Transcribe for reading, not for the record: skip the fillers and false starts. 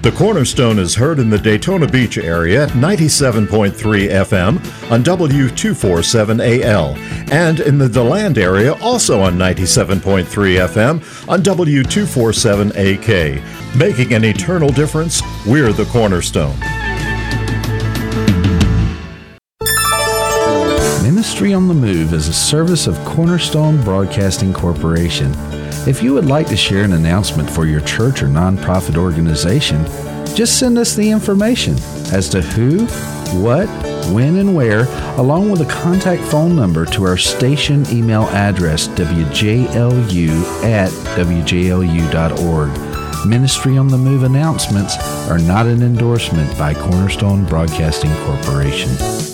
The Cornerstone is heard in the Daytona Beach area at 97.3 FM on W247AL, and in the DeLand area also on 97.3 FM on W247AK. Making an eternal difference, we're the Cornerstone. Ministry on the Move is a service of Cornerstone Broadcasting Corporation. If you would like to share an announcement for your church or nonprofit organization, just send us the information as to who, what, when, and where, along with a contact phone number to our station email address, wjlu@wjlu.org. Ministry on the Move announcements are not an endorsement by Cornerstone Broadcasting Corporation.